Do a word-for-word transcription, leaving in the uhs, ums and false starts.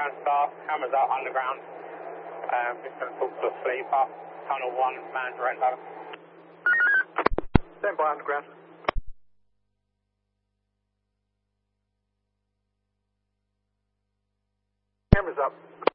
ground staff, cameras out underground. Um, just going to talk to a sleeper. Tunnel one, man direct over. Stand by underground. Cameras up.